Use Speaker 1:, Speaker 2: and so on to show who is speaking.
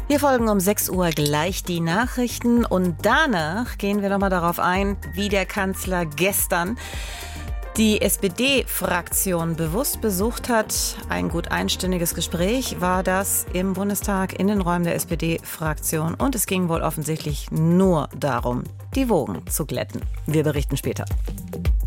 Speaker 1: Hier folgen um 6 Uhr gleich die Nachrichten und danach gehen wir nochmal darauf ein, wie der Kanzler gestern die SPD-Fraktion bewusst besucht hat. Ein gut einstündiges Gespräch war das im Bundestag in den Räumen der SPD-Fraktion und es ging wohl offensichtlich nur darum, die Wogen zu glätten. Wir berichten später.